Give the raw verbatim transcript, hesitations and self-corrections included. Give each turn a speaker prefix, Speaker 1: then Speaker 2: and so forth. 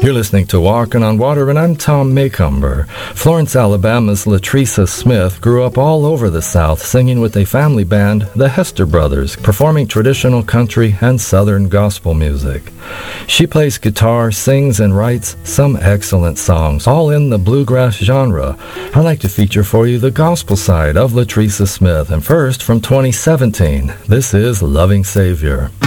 Speaker 1: You're listening to Walking on Water, and I'm Tom Macomber. Florence, Alabama's Latresa Smith grew up all over the South, singing with a family band, the Hester Brothers, performing traditional country and Southern gospel music. She plays guitar, sings, and writes some excellent songs, all in the bluegrass genre. I'd like to feature for you the gospel side of Latresa Smith, and first, from twenty seventeen, this is Loving Savior.